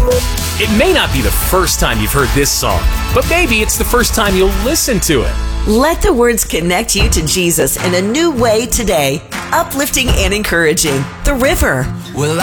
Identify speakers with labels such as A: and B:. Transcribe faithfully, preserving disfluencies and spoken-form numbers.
A: It may not be the first time you've heard this song, but maybe it's the first time you'll listen to it.
B: Let the words connect you to Jesus in a new way today. Uplifting and encouraging. The River.
C: Well,